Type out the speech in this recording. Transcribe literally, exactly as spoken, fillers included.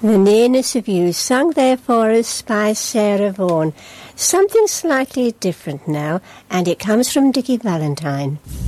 The Nearness of You, sung there for us by Sarah Vaughan. Something slightly different now, and it comes from Dickie Valentine.